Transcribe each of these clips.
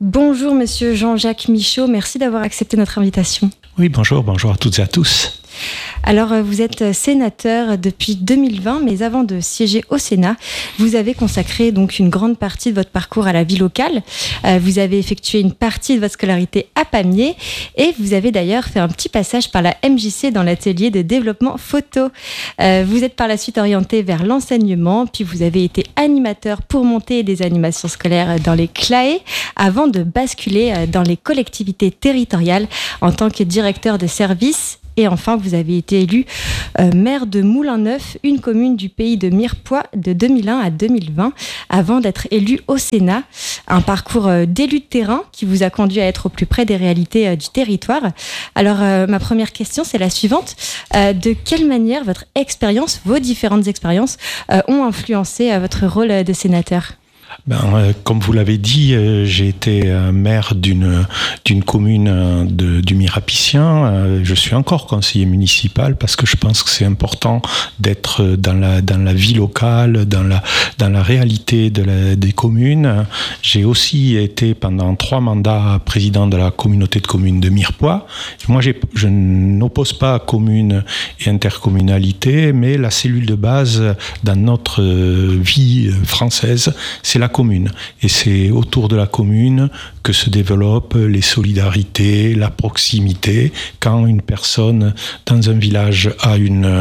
Bonjour Monsieur Jean-Jacques Michaud, merci d'avoir accepté notre invitation. Oui, bonjour à toutes et à tous. Alors, vous êtes sénateur depuis 2020, mais avant de siéger au Sénat, vous avez consacré donc une grande partie de votre parcours à la vie locale. Vous avez effectué une partie de votre scolarité à Pamiers et vous avez d'ailleurs fait un petit passage par la MJC dans l'atelier de développement photo. Vous êtes par la suite orienté vers l'enseignement, puis vous avez été animateur pour monter des animations scolaires dans les CLAE avant de basculer dans les collectivités territoriales en tant que directeur de service. Et enfin, vous avez été élu maire de Moulin-Neuf, une commune du pays de Mirepoix de 2001 à 2020, avant d'être élu au Sénat. Un parcours d'élu de terrain qui vous a conduit à être au plus près des réalités du territoire. Alors, ma première question, c'est la suivante. De quelle manière votre expérience, vos différentes expériences, ont influencé votre rôle de sénateur ? Comme vous l'avez dit, j'ai été maire d'une commune du Mirapicien. Je suis encore conseiller municipal parce que je pense que c'est important d'être dans la vie locale, dans la réalité des communes. J'ai aussi été pendant 3 mandats président de la communauté de communes de Mirepoix. Moi, je n'oppose pas commune et intercommunalité, mais la cellule de base dans notre vie française, c'est la commune. Et c'est autour de la commune que se développent les solidarités, la proximité. Quand une personne dans un village a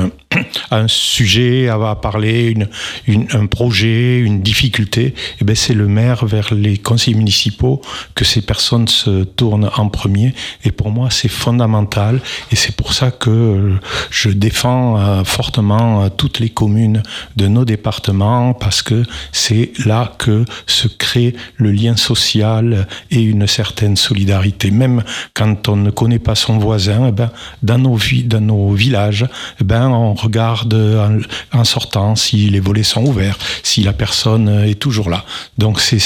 un sujet à parler, un projet, une difficulté, et bien c'est le maire vers les conseillers municipaux que ces personnes se tournent en premier. Et pour moi, c'est fondamental. Et c'est pour ça que je défends fortement toutes les communes de nos départements, parce que c'est là que se crée le lien social et une certaine solidarité. Même quand on ne connaît pas son voisin, dans nos villages, on regarde en sortant si les volets sont ouverts, si la personne est toujours là. Donc c'est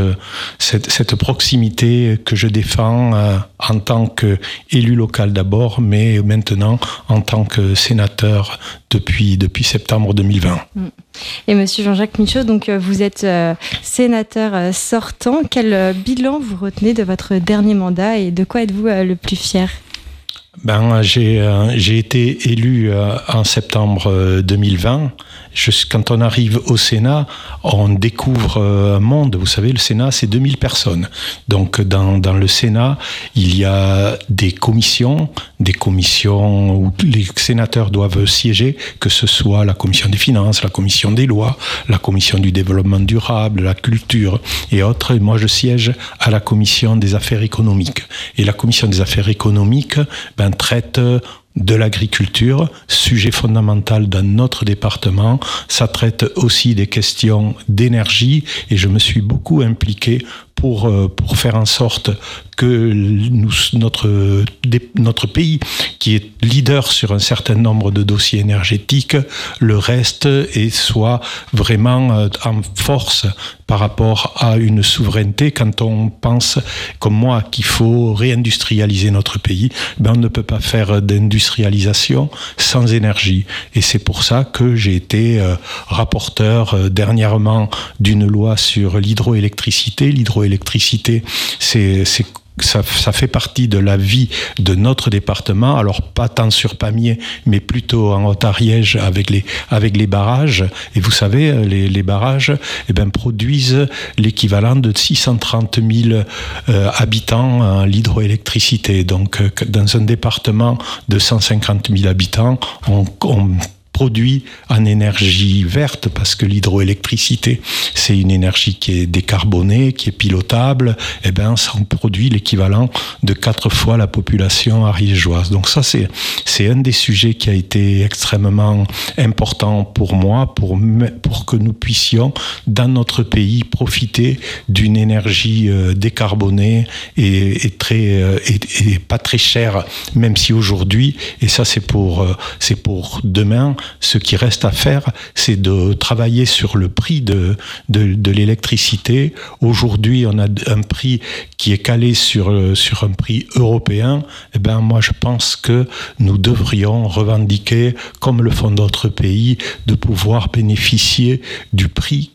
cette proximité que je défends en tant qu'élu local d'abord, mais maintenant en tant que sénateur depuis septembre 2020. Et Monsieur Jean-Jacques Michaud, donc vous êtes sénateur sortant. Quel bilan vous retenez de votre dernier mandat et de quoi êtes-vous le plus fier ? J'ai été élu en septembre 2020. Quand on arrive au Sénat, on découvre un monde. Vous savez, le Sénat, c'est 2000 personnes. Donc, dans le Sénat, il y a des commissions où les sénateurs doivent siéger, que ce soit la commission des finances, la commission des lois, la commission du développement durable, la culture et autres. Et moi, je siège à la commission des affaires économiques. Et la commission des affaires économiques, traite de l'agriculture, sujet fondamental dans notre département. Ça traite aussi des questions d'énergie et je me suis beaucoup impliqué pour faire en sorte que notre pays, qui est leader sur un certain nombre de dossiers énergétiques, le reste et soit vraiment en force par rapport à une souveraineté. Quand on pense, comme moi, qu'il faut réindustrialiser notre pays, on ne peut pas faire d'industrialisation sans énergie. Et c'est pour ça que j'ai été rapporteur dernièrement d'une loi sur l'hydroélectricité. L'hydroélectricité, ça fait partie de la vie de notre département, alors pas tant sur Pamiers, mais plutôt en Haute-Ariège avec les barrages. Et vous savez, les barrages produisent l'équivalent de 630 000 habitants à l'hydroélectricité. Donc, dans un département de 150 000 habitants, on produit en énergie verte, parce que l'hydroélectricité, c'est une énergie qui est décarbonée, qui est pilotable, ça en produit l'équivalent de 4 fois la population ariégeoise. Donc ça, c'est un des sujets qui a été extrêmement important pour moi, pour que nous puissions, dans notre pays, profiter d'une énergie décarbonée et pas très chère, même si aujourd'hui, et ça c'est pour demain, ce qui reste à faire, c'est de travailler sur le prix de l'électricité. Aujourd'hui, on a un prix qui est calé sur un prix européen. Moi, je pense que nous devrions revendiquer, comme le font d'autres pays, de pouvoir bénéficier du prix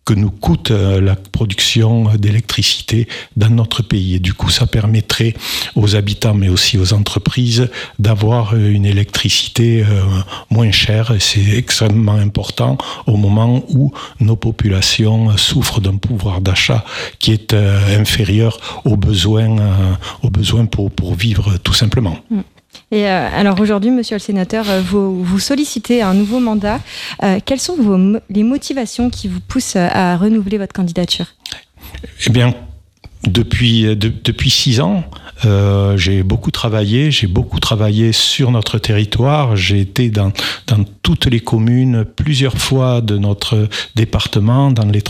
que nous coûte la production d'électricité dans notre pays. Et du coup, ça permettrait aux habitants, mais aussi aux entreprises, d'avoir une électricité moins chère. Et c'est extrêmement important au moment où nos populations souffrent d'un pouvoir d'achat qui est inférieur aux besoins pour vivre tout simplement. Et alors aujourd'hui, monsieur le sénateur, vous sollicitez un nouveau mandat. Quelles sont les motivations qui vous poussent à renouveler votre candidature ? Eh bien, depuis 6 ans, j'ai beaucoup travaillé sur notre territoire. J'ai été dans toutes les communes plusieurs fois de notre département, dans les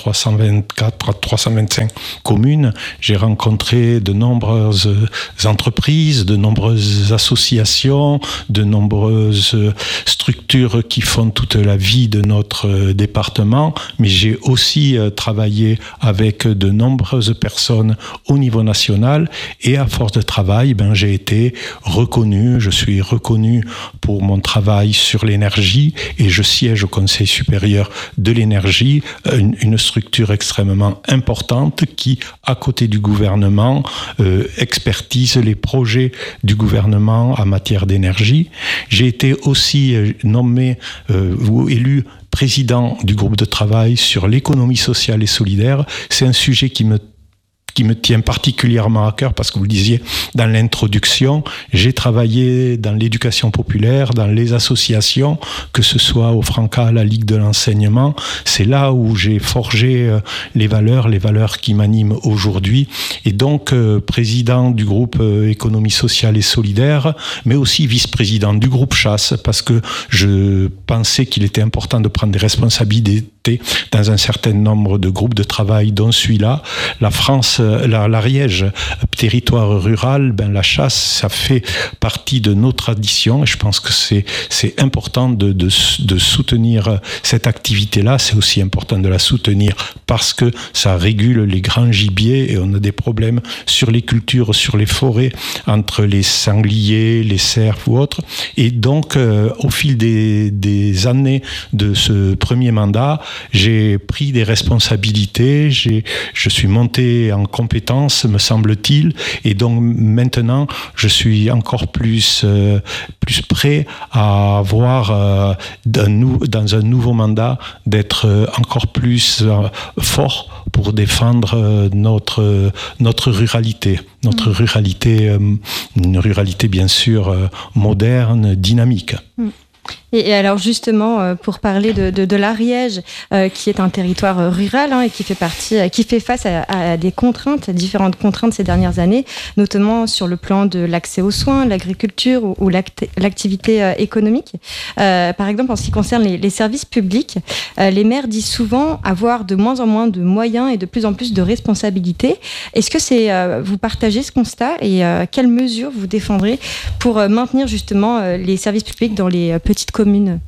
325 communes. J'ai rencontré de nombreuses entreprises, de nombreuses associations, de nombreuses structures qui font toute la vie de notre département, mais j'ai aussi travaillé avec de nombreuses personnes au niveau national, et à force de travail, je suis reconnu pour mon travail sur l'énergie, et je siège au Conseil supérieur de l'énergie, une structure extrêmement importante qui, à côté du gouvernement, expertise les projets du gouvernement en matière d'énergie. J'ai été aussi nommé ou élu président du groupe de travail sur l'économie sociale et solidaire. C'est un sujet qui me tient particulièrement à cœur, parce que vous le disiez dans l'introduction, j'ai travaillé dans l'éducation populaire, dans les associations, que ce soit au Franca, la Ligue de l'enseignement. C'est là où j'ai forgé les valeurs qui m'animent aujourd'hui. Et donc, président du groupe économie sociale et solidaire, mais aussi vice-président du groupe chasse, parce que je pensais qu'il était important de prendre des responsabilités dans un certain nombre de groupes de travail, dont celui-là. La France, l'Ariège, territoire rural, la chasse, ça fait partie de nos traditions, et je pense que c'est important de soutenir cette activité-là. C'est aussi important de la soutenir parce que ça régule les grands gibiers, et on a des problèmes sur les cultures, sur les forêts, entre les sangliers, les cerfs ou autres. Et donc, au fil des années de ce premier mandat, j'ai pris des responsabilités, je suis monté en compétences, me semble-t-il, et donc maintenant, je suis encore plus prêt à avoir dans un nouveau mandat d'être encore plus fort pour défendre notre ruralité. Notre ruralité, une ruralité bien sûr moderne, dynamique. Et alors justement, pour parler de l'Ariège, qui est un territoire rural et qui fait face à des contraintes, différentes contraintes ces dernières années, notamment sur le plan de l'accès aux soins, l'agriculture ou l'activité économique. Par exemple, en ce qui concerne les services publics, les maires disent souvent avoir de moins en moins de moyens et de plus en plus de responsabilités. Est-ce que vous partagez ce constat, et quelles mesures vous défendrez pour maintenir justement les services publics dans les petites communes?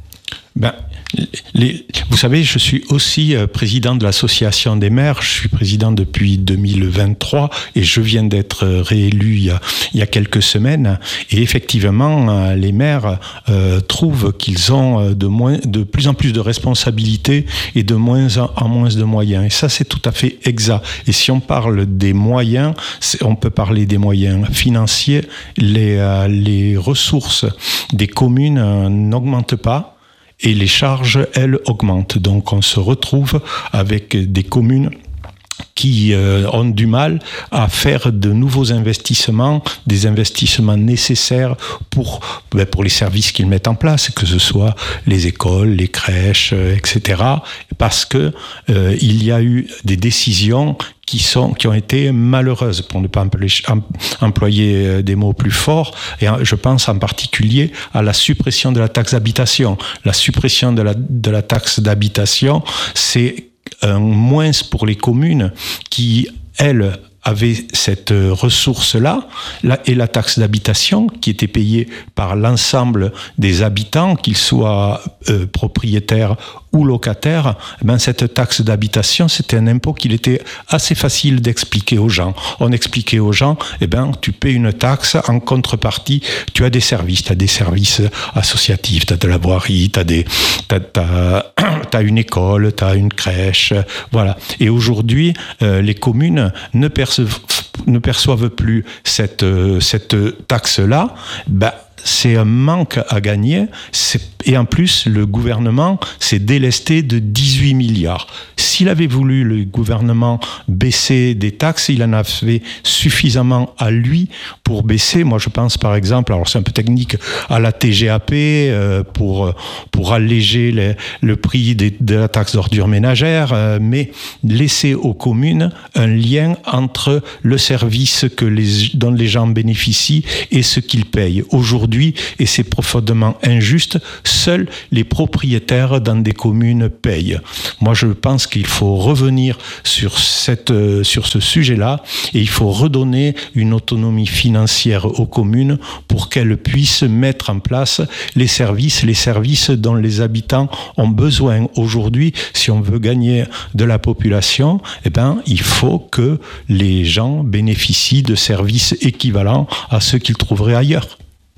Vous savez, je suis aussi président de l'association des maires. Je suis président depuis 2023 et je viens d'être réélu il y a quelques semaines. Et effectivement, les maires trouvent qu'ils ont de plus en plus de responsabilités et de moins en moins de moyens. Et ça, c'est tout à fait exact. Et si on parle des moyens, on peut parler des moyens financiers. Les ressources des communes n'augmentent pas, et les charges, elles, augmentent. Donc on se retrouve avec des communes qui ont du mal à faire de nouveaux investissements, des investissements nécessaires pour les services qu'ils mettent en place, que ce soit les écoles, les crèches, etc. Parce que il y a eu des décisions qui ont été malheureuses, pour ne pas employer des mots plus forts. Et je pense en particulier à la suppression de la taxe d'habitation. La suppression de la taxe d'habitation, c'est un moins pour les communes qui, elles, avaient cette ressource-là, et la taxe d'habitation qui était payée par l'ensemble des habitants, qu'ils soient propriétaires ou locataire, cette taxe d'habitation, c'était un impôt qu'il était assez facile d'expliquer aux gens. On expliquait aux gens, tu paies une taxe, en contrepartie, tu as des services. Tu as des services associatifs, tu as de la voirie, t'as une école, tu as une crèche, voilà. Et aujourd'hui, les communes ne perçoivent plus cette taxe-là. C'est un manque à gagner. Et en plus, le gouvernement s'est délesté de 18 milliards. S'il avait voulu, le gouvernement, baisser des taxes, il en avait suffisamment à lui pour baisser. Moi, je pense par exemple, alors c'est un peu technique, à la TGAP pour alléger le prix de la taxe d'ordures ménagères, mais laisser aux communes un lien entre le service dont les gens bénéficient et ce qu'ils payent. Aujourd'hui, et c'est profondément injuste, seuls les propriétaires dans des communes payent. Moi, je pense qu'il faut revenir sur ce sujet-là et il faut redonner une autonomie financière aux communes pour qu'elles puissent mettre en place les services dont les habitants ont besoin. Aujourd'hui, si on veut gagner de la population, il faut que les gens bénéficient de services équivalents à ceux qu'ils trouveraient ailleurs.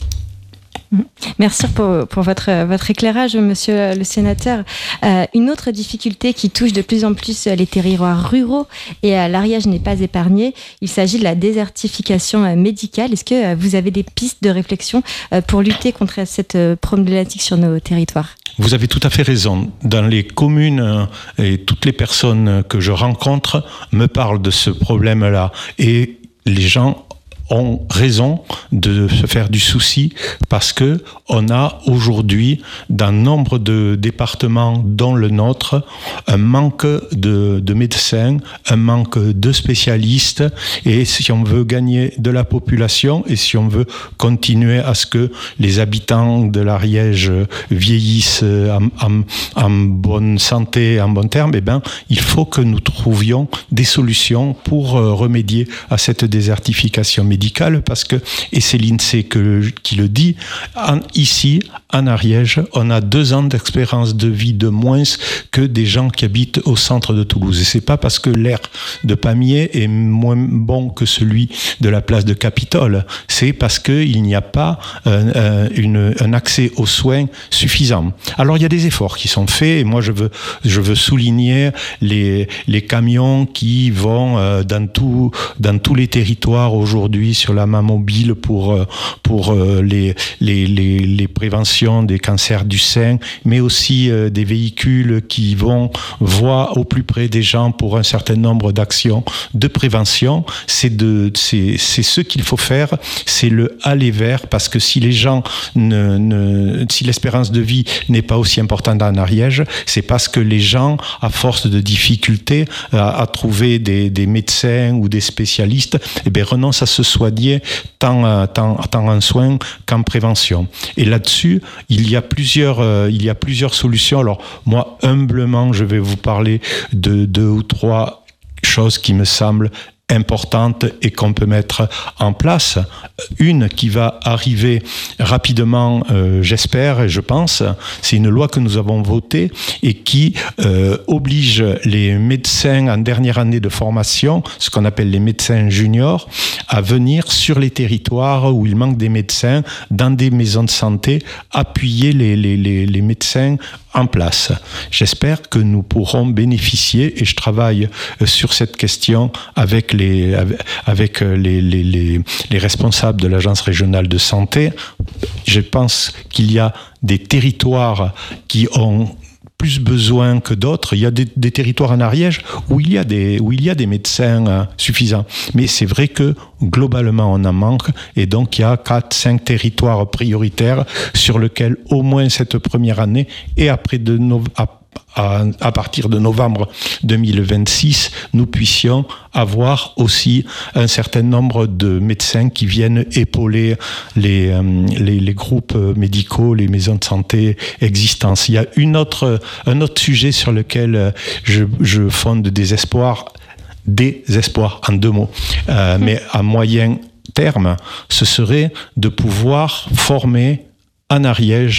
Merci pour votre éclairage, monsieur le sénateur. Une autre difficulté qui touche de plus en plus les territoires ruraux et l'Ariège n'est pas épargné, il s'agit de la désertification médicale. Est-ce que vous avez des pistes de réflexion pour lutter contre cette problématique sur nos territoires ? Vous avez tout à fait raison. Dans les communes et toutes les personnes que je rencontre me parlent de ce problème-là. Et les gens ont raison de se faire du souci parce que on a aujourd'hui, dans nombre de départements dont le nôtre, un manque de médecins, un manque de spécialistes. Et si on veut gagner de la population et si on veut continuer à ce que les habitants de l'Ariège vieillissent en bonne santé, en bon terme, il faut que nous trouvions des solutions pour remédier à cette désertification médicale. Parce que, et c'est l'INSEE qui le dit, ici, en Ariège, on a 2 ans d'espérance de vie de moins que des gens qui habitent au centre de Toulouse. Et c'est pas parce que l'air de Pamiers est moins bon que celui de la place de Capitole. C'est parce qu'il n'y a pas un accès aux soins suffisant. Alors, il y a des efforts qui sont faits. Et moi, je veux souligner les camions qui vont dans tous les territoires aujourd'hui sur la main mobile pour les préventions des cancers du sein, mais aussi des véhicules qui vont voir au plus près des gens pour un certain nombre d'actions de prévention. C'est ce qu'il faut faire, c'est le aller vers, parce que si les gens si l'espérance de vie n'est pas aussi importante en Ariège, c'est parce que les gens, à force de difficultés à trouver des médecins ou des spécialistes, renoncent à se soigner tant en soins qu'en prévention. Et là-dessus, il y a plusieurs solutions. Alors, moi, humblement, je vais vous parler de 2 ou 3 choses qui me semblent importante et qu'on peut mettre en place. Une qui va arriver rapidement, j'espère et je pense, c'est une loi que nous avons votée et qui oblige les médecins en dernière année de formation, ce qu'on appelle les médecins juniors, à venir sur les territoires où il manque des médecins, dans des maisons de santé, appuyer les médecins en place. J'espère que nous pourrons bénéficier, et je travaille sur cette question avec les responsables de l'Agence régionale de santé. Je pense qu'il y a des territoires qui ont plus besoin que d'autres. Il y a des territoires en Ariège où il y a des médecins suffisants. Mais c'est vrai que globalement on en manque et donc il y a 4-5 territoires prioritaires sur lesquels au moins cette première année et après à partir de novembre 2026, nous puissions avoir aussi un certain nombre de médecins qui viennent épauler les groupes médicaux, les maisons de santé existantes. Il y a un autre sujet sur lequel je fonde des espoirs en 2 mots, mais à moyen terme, ce serait de pouvoir former en Ariège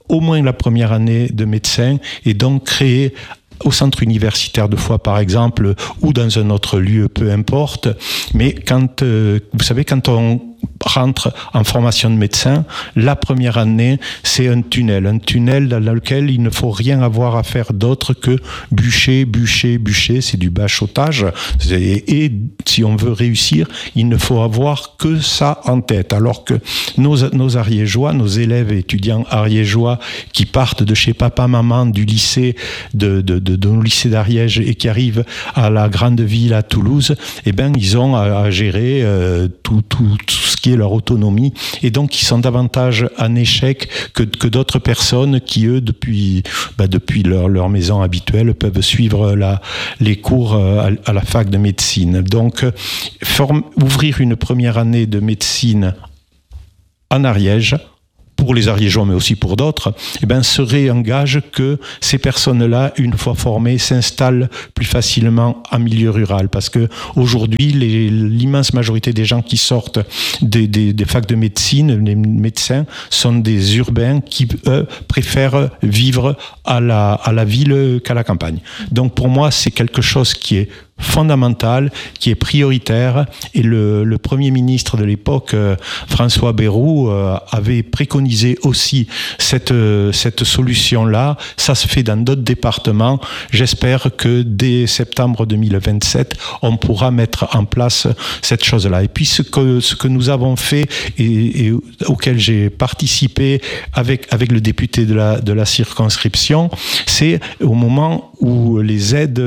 au moins la première année de médecin et donc créer au centre universitaire de Foix, par exemple, ou dans un autre lieu, peu importe. Mais vous savez, quand on rentre en formation de médecin, la première année, c'est un tunnel dans lequel il ne faut rien avoir à faire d'autre que bûcher, c'est du bachotage. Et si on veut réussir, il ne faut avoir que ça en tête. Alors que nos ariégeois, nos élèves et étudiants ariégeois qui partent de chez papa-maman du lycée, de nos lycées d'Ariège et qui arrivent à la grande ville à Toulouse, eh ben, ils ont à gérer tout ce qui est leur autonomie, et donc ils sont davantage en échec que d'autres personnes qui, eux, depuis leur maison habituelle, peuvent suivre les cours à la fac de médecine. Donc, ouvrir une première année de médecine en Ariège, pour les Ariégeois, mais aussi pour d'autres, eh ben, serait un gage que ces personnes-là, une fois formées, s'installent plus facilement en milieu rural. Parce que aujourd'hui, l'immense majorité des gens qui sortent des facs de médecine, les médecins, sont des urbains qui, eux, préfèrent vivre à la ville qu'à la campagne. Donc pour moi, c'est quelque chose qui est fondamental, qui est prioritaire, et le Premier ministre de l'époque, François Bayrou, avait préconisé aussi cette solution-là. Ça se fait dans d'autres départements. J'espère que dès septembre 2027, on pourra mettre en place cette chose-là. Et puis ce que nous avons fait et auquel j'ai participé avec le député de la circonscription, c'est au moment où les aides,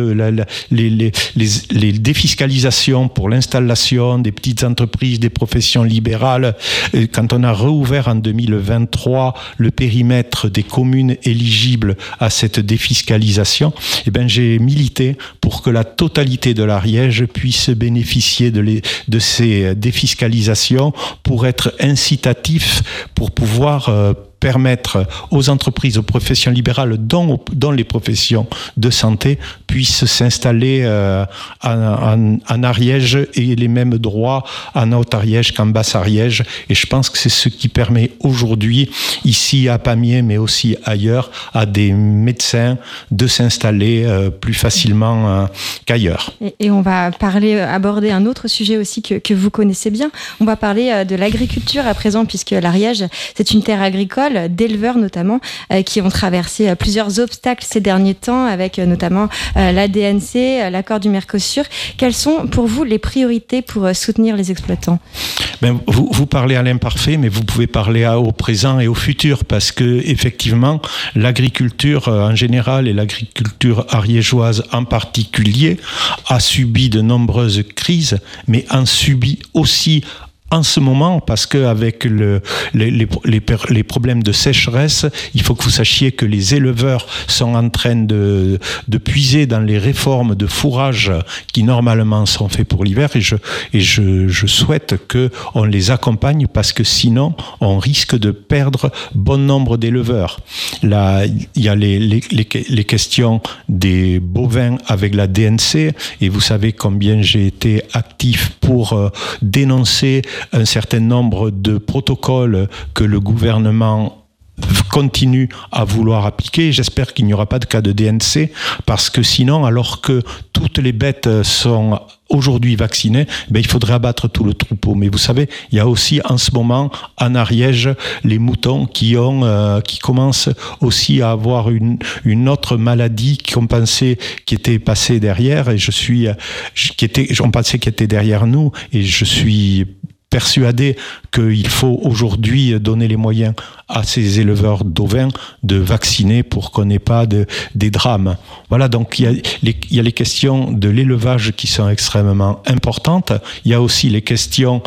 les défiscalisations pour l'installation des petites entreprises, des professions libérales, quand on a réouvert en 2023 le périmètre des communes éligibles à cette défiscalisation, eh ben, j'ai milité pour que la totalité de l'Ariège puisse bénéficier de ces défiscalisations pour être incitatif, pour pouvoir permettre aux entreprises, aux professions libérales, dont les professions de santé, puissent s'installer en Ariège et les mêmes droits en Haute-Ariège qu'en Basse-Ariège. Et je pense que c'est ce qui permet aujourd'hui, ici à Pamiers, mais aussi ailleurs, à des médecins de s'installer plus facilement qu'ailleurs. Et on va aborder un autre sujet aussi que vous connaissez bien. On va parler de l'agriculture à présent, puisque l'Ariège, c'est une terre agricole, d'éleveurs notamment, qui ont traversé plusieurs obstacles ces derniers temps, avec notamment la DNC, l'accord du Mercosur. Quelles sont pour vous les priorités pour soutenir les exploitants ? Vous parlez à l'imparfait, mais vous pouvez parler au présent et au futur, parce que effectivement, l'agriculture en général et l'agriculture ariégeoise en particulier a subi de nombreuses crises, mais en subit aussi en ce moment, parce qu'avec les problèmes de sécheresse, il faut que vous sachiez que les éleveurs sont en train de puiser dans les réformes de fourrage qui normalement sont faits pour l'hiver, et je souhaite qu'on les accompagne, parce que sinon on risque de perdre bon nombre d'éleveurs. Là, il y a les questions des bovins avec la DNC, et vous savez combien j'ai été actif pour dénoncer un certain nombre de protocoles que le gouvernement continue à vouloir appliquer. J'espère qu'il n'y aura pas de cas de DNC, parce que sinon, alors que toutes les bêtes sont aujourd'hui vaccinées, il faudrait abattre tout le troupeau. Mais vous savez, il y a aussi en ce moment en Ariège les moutons qui commencent aussi à avoir une autre maladie qu'on pensait qui était passée derrière, et on pensait qu'elle était derrière nous, et je suis persuadé qu'il faut aujourd'hui donner les moyens à ces éleveurs d'ovins de vacciner pour qu'on n'ait pas des drames. Voilà, donc il y a les questions de l'élevage qui sont extrêmement importantes. Il y a aussi les questions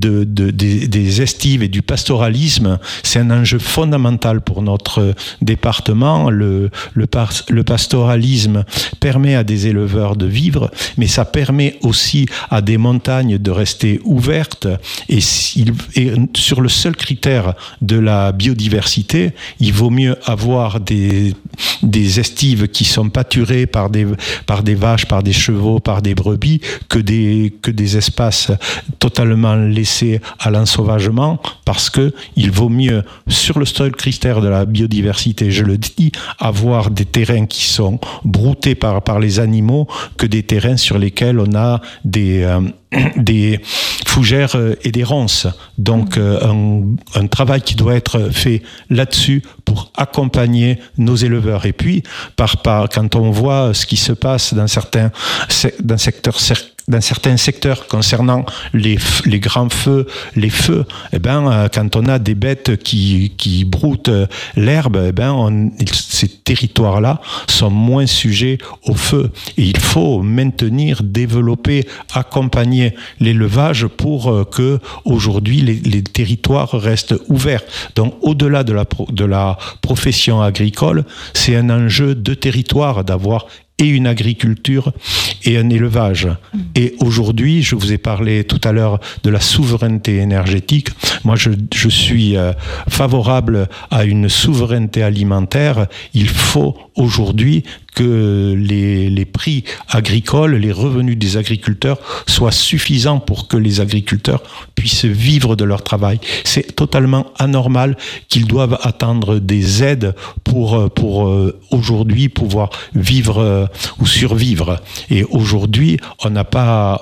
des estives et du pastoralisme. C'est un enjeu fondamental pour notre département. Le pastoralisme permet à des éleveurs de vivre, mais ça permet aussi à des montagnes de rester ouvertes. Et sur le seul critère de la biodiversité, biodiversité, il vaut mieux avoir des estives qui sont pâturées par des vaches, par des chevaux, par des brebis, que des espaces totalement laissés à l'ensauvagement, parce que il vaut mieux, sur le seul critère de la biodiversité, je le dis, avoir des terrains qui sont broutés par les animaux que des terrains sur lesquels on a des fougères et des ronces. Donc un travail qui doit être fait là-dessus pour accompagner nos éleveurs. Et puis, quand on voit ce qui se passe dans certains secteurs concernant les grands feux, les feux, quand on a des bêtes qui broutent l'herbe, ces territoires-là sont moins sujets au feu. Et il faut maintenir, développer, accompagner l'élevage pour que aujourd'hui les territoires restent ouverts. Donc, au-delà de la profession agricole, c'est un enjeu de territoire d'avoir et une agriculture et un élevage. Et aujourd'hui, je vous ai parlé tout à l'heure de la souveraineté énergétique. Moi, je suis favorable à une souveraineté alimentaire. Il faut aujourd'hui que les prix agricoles, les revenus des agriculteurs soient suffisants pour que les agriculteurs puissent vivre de leur travail. C'est totalement anormal qu'ils doivent attendre des aides pour aujourd'hui pouvoir vivre ou survivre. Et aujourd'hui, on n'a pas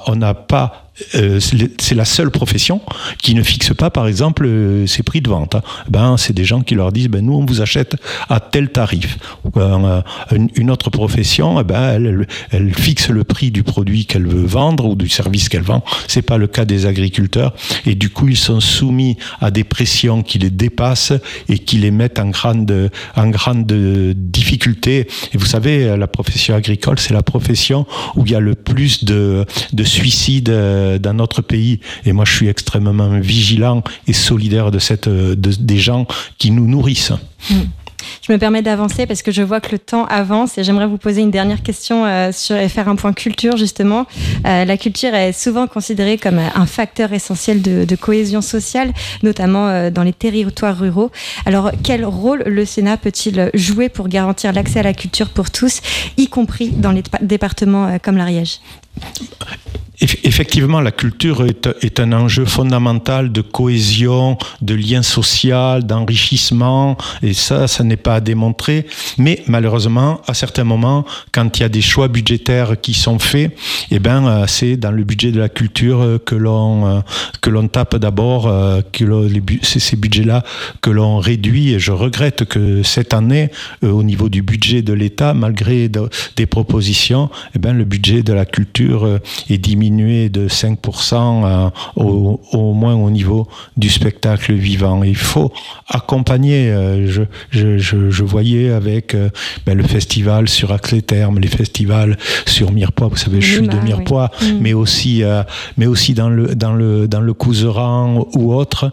c'est la seule profession qui ne fixe pas, par exemple, ses prix de vente. C'est des gens qui leur disent, nous, on vous achète à tel tarif. Une autre profession, elle fixe le prix du produit qu'elle veut vendre ou du service qu'elle vend. C'est pas le cas des agriculteurs. Et du coup, ils sont soumis à des pressions qui les dépassent et qui les mettent en grande difficulté. Et vous savez, la profession agricole, c'est la profession où il y a le plus de suicides dans notre pays. Et moi, je suis extrêmement vigilant et solidaire des gens qui nous nourrissent. Je me permets d'avancer parce que je vois que le temps avance et j'aimerais vous poser une dernière question et faire un point culture, justement. La culture est souvent considérée comme un facteur essentiel de cohésion sociale, notamment dans les territoires ruraux. Alors, quel rôle le Sénat peut-il jouer pour garantir l'accès à la culture pour tous, y compris dans les départements comme l'Ariège ? Effectivement, la culture est un enjeu fondamental de cohésion, de lien social, d'enrichissement, et ça n'est pas à démontrer. Mais malheureusement, à certains moments, quand il y a des choix budgétaires qui sont faits, c'est dans le budget de la culture que l'on tape d'abord, c'est ces budgets-là que l'on réduit. Et je regrette que cette année, au niveau du budget de l'État, malgré des propositions, le budget de la culture est diminué de 5% au moins au niveau du spectacle vivant. Il faut accompagner. Je voyais avec le festival sur Axe-les-Thermes, les festivals sur Mirepoix. Vous savez, je suis de Mirepoix, oui. mais aussi dans le Couserans ou autre.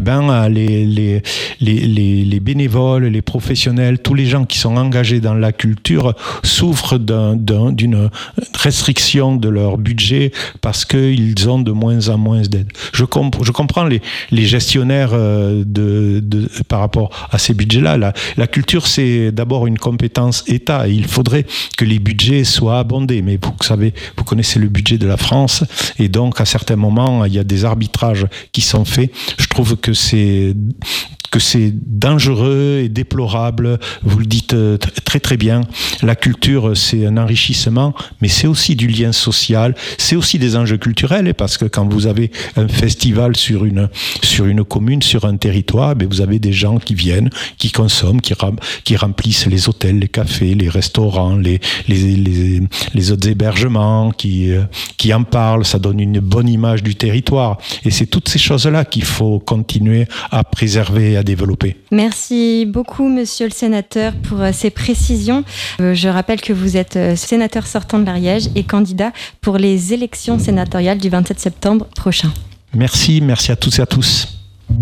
Les bénévoles, les professionnels, tous les gens qui sont engagés dans la culture souffrent d'une restriction de leur budget parce qu'ils ont de moins en moins d'aide. Je comprends les gestionnaires par rapport à ces budgets-là. La culture, c'est d'abord une compétence État. Il faudrait que les budgets soient abondés. Mais vous connaissez le budget de la France, et donc à certains moments, il y a des arbitrages qui sont faits. Je trouve que c'est dangereux et déplorable. Vous le dites très très bien. La culture, c'est un enrichissement, mais c'est aussi du lien social, c'est aussi des enjeux culturels, parce que quand vous avez un festival sur une commune, sur un territoire, vous avez des gens qui viennent, qui consomment, qui remplissent les hôtels, les cafés, les restaurants, les autres hébergements, qui en parlent. Ça donne une bonne image du territoire. Et c'est toutes ces choses-là qu'il faut continuer à préserver, à développer. Merci beaucoup, monsieur le sénateur, pour ces précisions. Je rappelle que vous êtes sénateur sortant de l'Ariège et candidat pour les élections sénatoriales du 27 septembre prochain. Merci à toutes et à tous.